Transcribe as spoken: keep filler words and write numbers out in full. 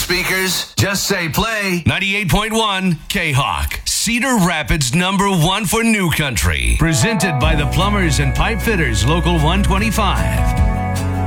speakers? Just say play. ninety-eight point one K-Hawk. Cedar Rapids number one for New Country. Presented by the Plumbers and Pipe Fitters Local one twenty-five.